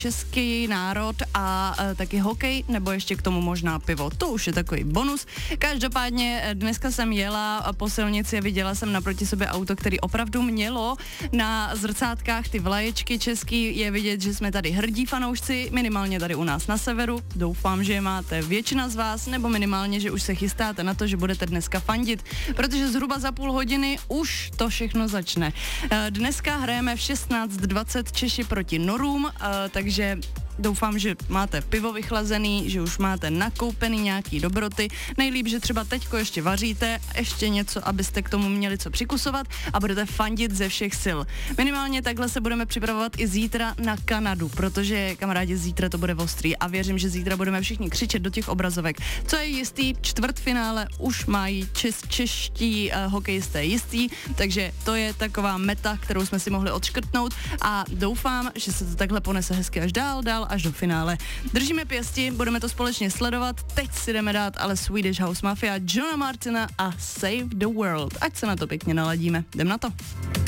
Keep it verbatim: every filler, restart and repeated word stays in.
český národ a e, taky hokej, nebo ještě k tomu možná pivo. To už je takový bonus. Každopádně dneska jsem jela po silnici a viděla jsem naproti sobě auto, který opravdu mělo na zrcátkách ty vlaječky český. Je vidět, že jsme tady hrdí fanoušci, minimálně tady u nás na severu. Doufám, že je máte většina z vás, nebo minimálně, že už se chystáte na to, že budete dneska fandit, protože zhruba za půl hodiny už to všechno začne. E, dneska hrajeme v šestnáct dvacet Češi proti Norům, e, takže Takže doufám, že máte pivo vychlazený, že už máte nakoupený nějaký dobroty. Nejlíp, že třeba teďko ještě vaříte, ještě něco, abyste k tomu měli co přikusovat a budete fandit ze všech sil. Minimálně takhle se budeme připravovat i zítra na Kanadu, protože kamarádi, zítra to bude ostrý a věřím, že zítra budeme všichni křičet do těch obrazovek. Co je jistý, čtvrtfinále už mají čes, čeští uh, hokejisté jistý, takže to je taková meta, kterou jsme si mohli odškrtnout a doufám, že se to takhle ponese hezky až dál, dál až do finále. Držíme pěsti, budeme to společně sledovat. Teď si jdeme dát ale Swedish House Mafia, Johna Martina a Save the World. Ať se na to pěkně naladíme. Jdem na to.